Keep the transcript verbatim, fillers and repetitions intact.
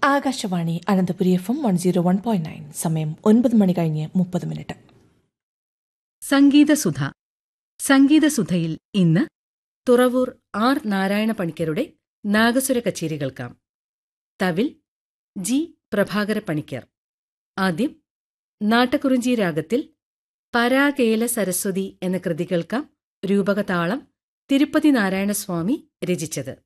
Akashvani Ananthapuri F M one zero one point nine. സമയം ഒൻപത് മണി കഴിഞ്ഞ് മുപ്പത് മിനിറ്റ്. സംഗീതസുധ. സംഗീതസുധയിൽ ഇന്ന് തുറവൂർ ആർ നാരായണ പണിക്കരുടെ നാഗസ്വര കച്ചേരി കേൾക്കാം. തവിൽ ജി പ്രഭാകര പണിക്കർ. ആദ്യം നാട്ടക്കുറിഞ്ചി രാഗത്തിൽ പരാകേല സരസ്വതി എന്ന കൃതി കേൾക്കാം. രൂപകതാളം തിരുപ്പതി നാരായണസ്വാമി രചിച്ചത്.